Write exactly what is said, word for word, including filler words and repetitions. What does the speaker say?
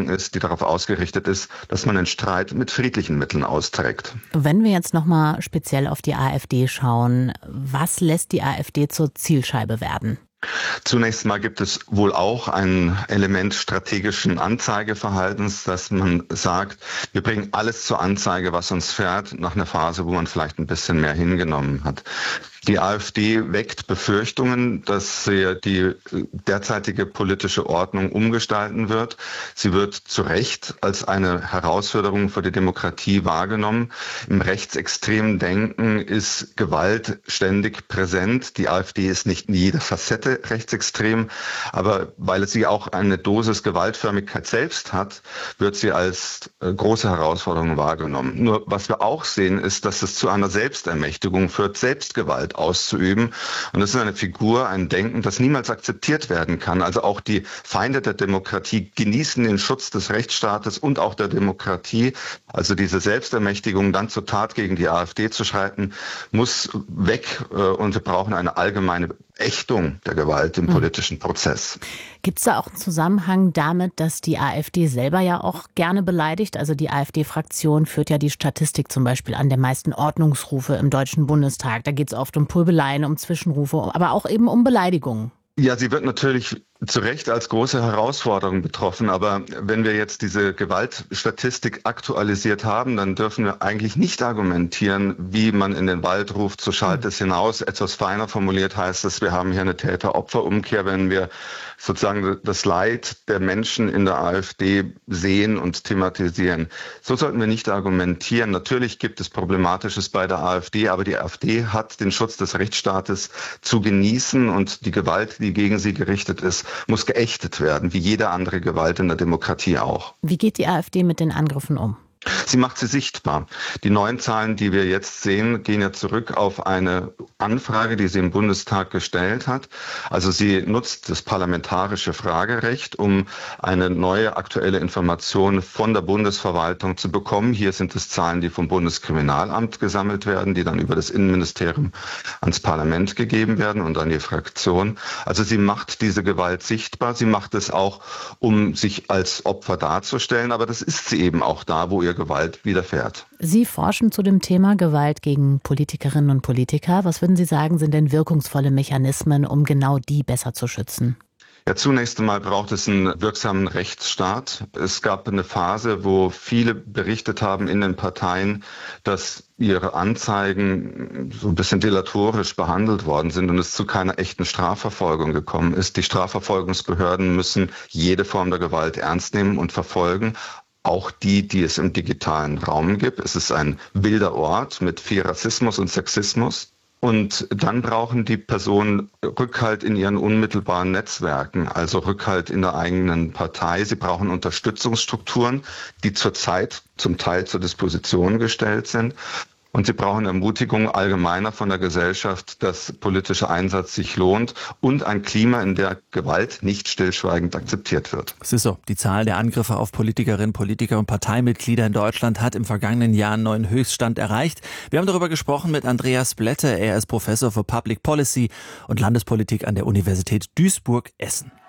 Ordnung ist, die darauf ausgerichtet ist, dass man den Streit mit friedlichen Mitteln austrägt. Wenn wir jetzt nochmal speziell auf die AfD schauen, was lässt die AfD zur Zielscheibe werden? Zunächst mal gibt es wohl auch ein Element strategischen Anzeigeverhaltens, dass man sagt, wir bringen alles zur Anzeige, was uns fährt, nach einer Phase, wo man vielleicht ein bisschen mehr hingenommen hat. Die AfD weckt Befürchtungen, dass sie die derzeitige politische Ordnung umgestalten wird. Sie wird zu Recht als eine Herausforderung für die Demokratie wahrgenommen. Im rechtsextremen Denken ist Gewalt ständig präsent. Die AfD ist nicht in jeder Facette rechtsextrem, aber weil sie auch eine Dosis Gewaltförmigkeit selbst hat, wird sie als große Herausforderung wahrgenommen. Nur was wir auch sehen, ist, dass es zu einer Selbstermächtigung führt, Selbstgewalt auszuüben. Und das ist eine Figur, ein Denken, das niemals akzeptiert werden kann. Also auch die Feinde der Demokratie genießen den Schutz des Rechtsstaates und auch der Demokratie. Also diese Selbstermächtigung, dann zur Tat gegen die AfD zu schreiten, muss weg. Und wir brauchen eine allgemeine Ächtung der Gewalt im politischen Prozess. Gibt es da auch einen Zusammenhang damit, dass die AfD selber ja auch gerne beleidigt? Also die AfD-Fraktion führt ja die Statistik zum Beispiel an der meisten Ordnungsrufe im Deutschen Bundestag. Da geht es oft um Pöbeleien, um Zwischenrufe, aber auch eben um Beleidigungen. Ja, sie wird natürlich zu Recht als große Herausforderung betroffen. Aber wenn wir jetzt diese Gewaltstatistik aktualisiert haben, dann dürfen wir eigentlich nicht argumentieren, wie man in den Wald ruft, so schallt es hinaus. Etwas feiner formuliert heißt es, wir haben hier eine Täter-Opfer-Umkehr, wenn wir sozusagen das Leid der Menschen in der AfD sehen und thematisieren. So sollten wir nicht argumentieren. Natürlich gibt es Problematisches bei der AfD, aber die AfD hat den Schutz des Rechtsstaates zu genießen und die Gewalt, die gegen sie gerichtet ist, muss geächtet werden, wie jede andere Gewalt in der Demokratie auch. Wie geht die AfD mit den Angriffen um? Sie macht sie sichtbar. Die neuen Zahlen, die wir jetzt sehen, gehen ja zurück auf eine Anfrage, die sie im Bundestag gestellt hat. Also sie nutzt das parlamentarische Fragerecht, um eine neue aktuelle Information von der Bundesverwaltung zu bekommen. Hier sind es Zahlen, die vom Bundeskriminalamt gesammelt werden, die dann über das Innenministerium ans Parlament gegeben werden und an die Fraktion. Also sie macht diese Gewalt sichtbar. Sie macht es auch, um sich als Opfer darzustellen. Aber das ist sie eben auch da, wo ihr Gewalt widerfährt. Sie forschen zu dem Thema Gewalt gegen Politikerinnen und Politiker. Was würden Sie sagen, sind denn wirkungsvolle Mechanismen, um genau die besser zu schützen? Ja, zunächst einmal braucht es einen wirksamen Rechtsstaat. Es gab eine Phase, wo viele berichtet haben in den Parteien, dass ihre Anzeigen so ein bisschen delatorisch behandelt worden sind und es zu keiner echten Strafverfolgung gekommen ist. Die Strafverfolgungsbehörden müssen jede Form der Gewalt ernst nehmen und verfolgen. Auch die, die es im digitalen Raum gibt. Es ist ein wilder Ort mit viel Rassismus und Sexismus. Und dann brauchen die Personen Rückhalt in ihren unmittelbaren Netzwerken, also Rückhalt in der eigenen Partei. Sie brauchen Unterstützungsstrukturen, die zurzeit zum Teil zur Disposition gestellt sind. Und sie brauchen Ermutigung allgemeiner von der Gesellschaft, dass politischer Einsatz sich lohnt und ein Klima, in der Gewalt nicht stillschweigend akzeptiert wird. Es ist so, die Zahl der Angriffe auf Politikerinnen, Politiker und Parteimitglieder in Deutschland hat im vergangenen Jahr einen neuen Höchststand erreicht. Wir haben darüber gesprochen mit Andreas Blätte. Er ist Professor für Public Policy und Landespolitik an der Universität Duisburg-Essen.